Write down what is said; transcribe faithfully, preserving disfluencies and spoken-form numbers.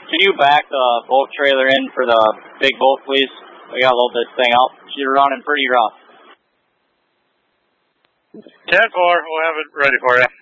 can you back the boat trailer in for the big boat, please? We gotta load this thing out. She's running pretty rough. ten four, we'll have it ready for you.